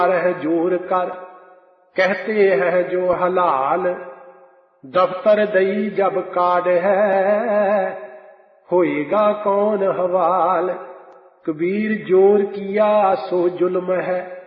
है जोर कर, कहते हैं जो हलाल। दफ्तर दई जब काट है, होएगा कौन हवाल। कबीर जोर किया सो जुल्म है,